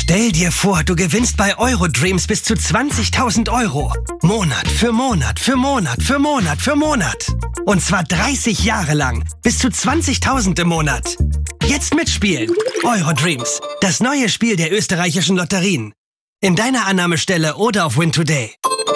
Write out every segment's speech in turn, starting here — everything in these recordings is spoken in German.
Stell dir vor, du gewinnst bei Eurodreams bis zu 20.000 Euro. Monat für Monat für Monat für Monat für Monat. Und zwar 30 Jahre lang. Bis zu 20.000 im Monat. Jetzt mitspielen. Eurodreams. Das neue Spiel der österreichischen Lotterien. In deiner Annahmestelle oder auf Win Today.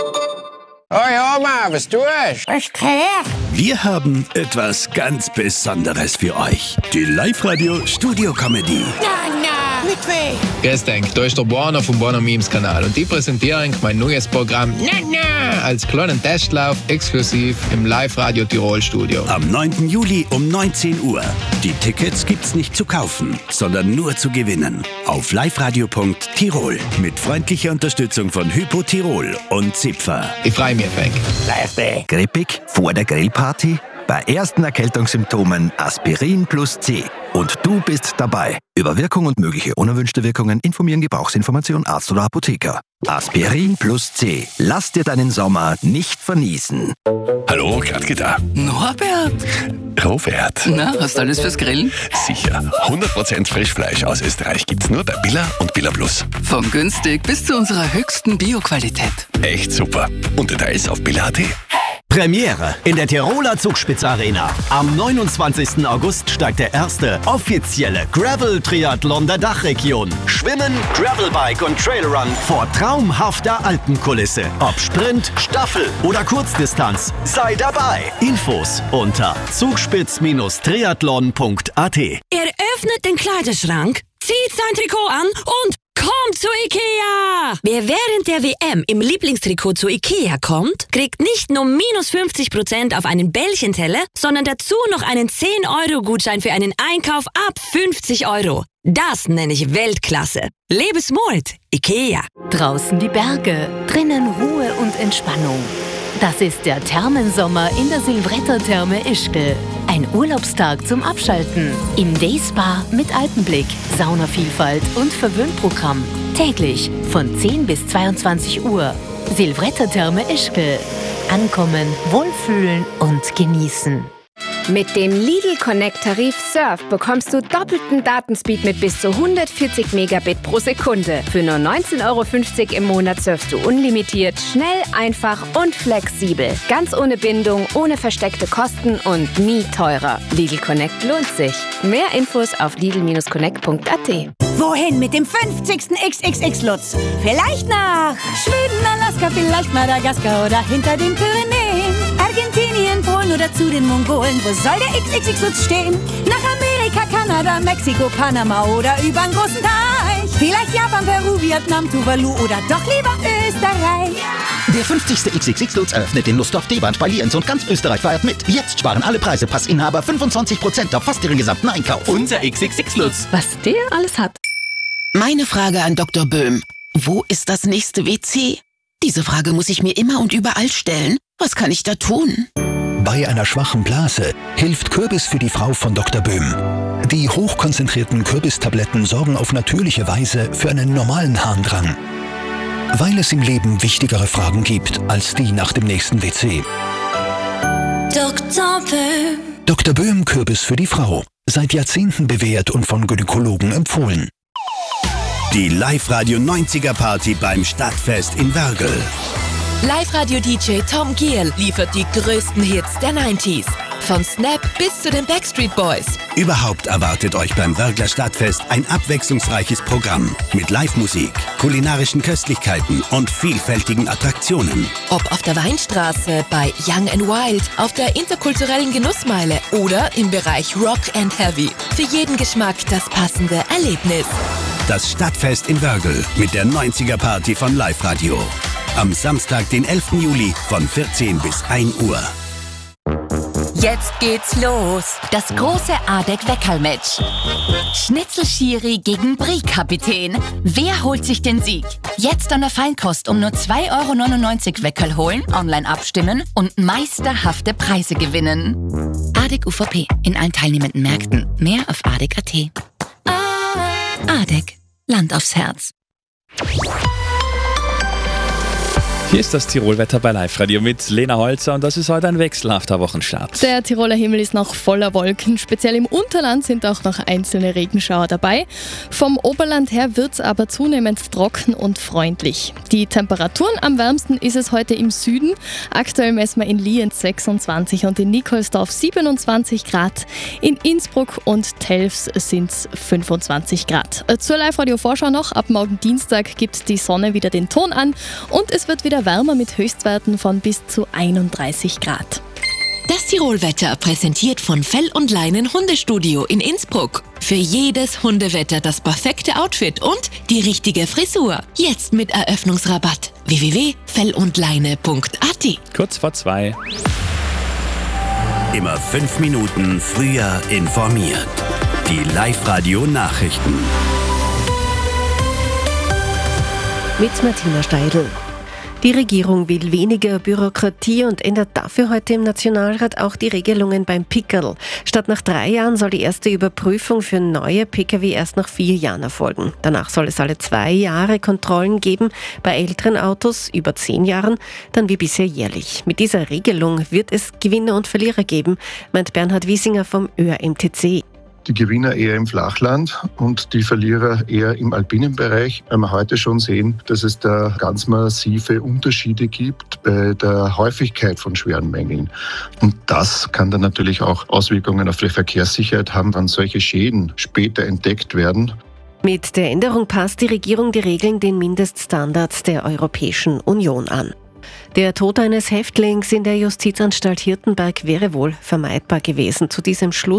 Hoi Oma, was tust du? Was her? Wir haben etwas ganz Besonderes für euch. Die Live-Radio Studio Comedy. Mit wem? Grüß dich, da ist der Warner vom Warner Memes Kanal und die präsentieren mein neues Programm als kleinen Testlauf exklusiv im Live-Radio Tirol Studio. Am 9. Juli um 19 Uhr. Die Tickets gibt's nicht zu kaufen, sondern nur zu gewinnen. Auf liveradio.tirol mit freundlicher Unterstützung von Hypo Tirol und Zipfer. Ich freue mich, Frank. Live. Grippig vor der Grillparty? Bei ersten Erkältungssymptomen Aspirin plus C. Und du bist dabei. Über Wirkung und mögliche unerwünschte Wirkungen informieren Gebrauchsinformation Arzt oder Apotheker. Aspirin plus C. Lass dir deinen Sommer nicht vernießen. Hallo, Gradke da. Norbert! Robert. Na, hast du alles fürs Grillen? Sicher. 100% Frischfleisch aus Österreich gibt's nur bei Billa und Billa Plus. Von günstig bis zu unserer höchsten Bio-Qualität. Echt super. Und Details auf billa.at. Premiere in der Tiroler Zugspitz-Arena. Am 29. August steigt der erste offizielle Gravel-Triathlon der Dachregion. Schwimmen, Gravelbike und Trailrun vor traumhafter Alpenkulisse. Ob Sprint, Staffel oder Kurzdistanz, sei dabei. Infos unter zugspitz-triathlon.at. Er öffnet den Kleiderschrank, zieht sein Trikot an und kommt zu Ikea! Wer während der WM im Lieblingstrikot zu Ikea kommt, kriegt nicht nur minus 50% auf einen Bällchenteller, sondern dazu noch einen 10-Euro-Gutschein für einen Einkauf ab 50 Euro. Das nenne ich Weltklasse. Lebensmut, Ikea. Draußen die Berge, drinnen Ruhe und Entspannung. Das ist der Thermensommer in der Silvretta-Therme Ischgl. Ein Urlaubstag zum Abschalten. Im Dayspa mit Alpenblick, Saunavielfalt und Verwöhnprogramm. Täglich von 10 bis 22 Uhr. Silvretta-Therme Ischgl. Ankommen, wohlfühlen und genießen. Mit dem Lidl Connect Tarif Surf bekommst du doppelten Datenspeed mit bis zu 140 Megabit pro Sekunde. Für nur 19,50 Euro im Monat surfst du unlimitiert, schnell, einfach und flexibel. Ganz ohne Bindung, ohne versteckte Kosten und nie teurer. Lidl Connect lohnt sich. Mehr Infos auf lidl-connect.at. Wohin mit dem 50. XXX-Lutz? Vielleicht nach Schweden, Alaska, vielleicht Madagaskar oder hinter den Pyrenäen. Argentinien, Polen oder zu den Mongolen. Wo soll der XXX-Lutz stehen? Nach Amerika, Kanada, Mexiko, Panama oder übern großen Teich. Vielleicht Japan, Peru, Vietnam, Tuvalu oder doch lieber Österreich. Der 50. XXX-Lutz eröffnet den Lustdorf D-Bahn bei Lienz und ganz Österreich feiert mit. Jetzt sparen alle Preisepassinhaber 25% auf fast ihren gesamten Einkauf. Unser XXX-Lutz. Was der alles hat. Meine Frage an Dr. Böhm. Wo ist das nächste WC? Diese Frage muss ich mir immer und überall stellen. Was kann ich da tun? Bei einer schwachen Blase hilft Kürbis für die Frau von Dr. Böhm. Die hochkonzentrierten Kürbistabletten sorgen auf natürliche Weise für einen normalen Harndrang. Weil es im Leben wichtigere Fragen gibt als die nach dem nächsten WC. Dr. Böhm. Dr. Böhm Kürbis für die Frau. Seit Jahrzehnten bewährt und von Gynäkologen empfohlen. Die Live-Radio 90er Party beim Stadtfest in Wörgl. Live-Radio-DJ Tom Giel liefert die größten Hits der 90s. Von Snap bis zu den Backstreet Boys. Überhaupt erwartet euch beim Wörgler Stadtfest ein abwechslungsreiches Programm mit Live-Musik, kulinarischen Köstlichkeiten und vielfältigen Attraktionen. Ob auf der Weinstraße, bei Young and Wild, auf der interkulturellen Genussmeile oder im Bereich Rock and Heavy. Für jeden Geschmack das passende Erlebnis. Das Stadtfest in Wörgl mit der 90er Party von Live-Radio. Am Samstag, den 11. Juli von 14 bis 1 Uhr. Jetzt geht's los. Das große ADEC-Weckerl-Match. Schnitzel-Schiri gegen Brie-Kapitän. Wer holt sich den Sieg? Jetzt an der Feinkost um nur 2,99 € Weckerl holen, online abstimmen und meisterhafte Preise gewinnen. ADEC UVP in allen teilnehmenden Märkten. Mehr auf ADEC.at. ADEC. Land aufs Herz. Hier ist das Tirolwetter bei Live-Radio mit Lena Holzer und das ist heute ein wechselhafter Wochenstart. Der Tiroler Himmel ist noch voller Wolken. Speziell im Unterland sind auch noch einzelne Regenschauer dabei. Vom Oberland her wird es aber zunehmend trocken und freundlich. Die Temperaturen am wärmsten ist es heute im Süden. Aktuell messen wir in Lienz 26 und in Nikolsdorf 27 Grad. In Innsbruck und Telfs sind es 25 Grad. Zur Live-Radio-Vorschau noch. Ab morgen Dienstag gibt die Sonne wieder den Ton an und es wird wieder wärmer mit Höchstwerten von bis zu 31 Grad. Das Tirolwetter präsentiert von Fell und Leinen Hundestudio in Innsbruck. Für jedes Hundewetter das perfekte Outfit und die richtige Frisur. Jetzt mit Eröffnungsrabatt. www.fellundleine.at. Kurz vor 2. Immer 5 Minuten früher informiert. Die Live-Radio-Nachrichten. Mit Martina Steidl. Die Regierung will weniger Bürokratie und ändert dafür heute im Nationalrat auch die Regelungen beim Pickerl. Statt nach 3 Jahren soll die erste Überprüfung für neue Pkw erst nach 4 Jahren erfolgen. Danach soll es alle 2 Jahre Kontrollen geben, bei älteren Autos über 10 Jahren dann wie bisher jährlich. Mit dieser Regelung wird es Gewinner und Verlierer geben, meint Bernhard Wiesinger vom ÖAMTC. Die Gewinner eher im Flachland und die Verlierer eher im alpinen Bereich, weil wir heute schon sehen, dass es da ganz massive Unterschiede gibt bei der Häufigkeit von schweren Mängeln. Und das kann dann natürlich auch Auswirkungen auf die Verkehrssicherheit haben, wenn solche Schäden später entdeckt werden. Mit der Änderung passt die Regierung die Regeln den Mindeststandards der Europäischen Union an. Der Tod eines Häftlings in der Justizanstalt Hirtenberg wäre wohl vermeidbar gewesen. Zu diesem Schluss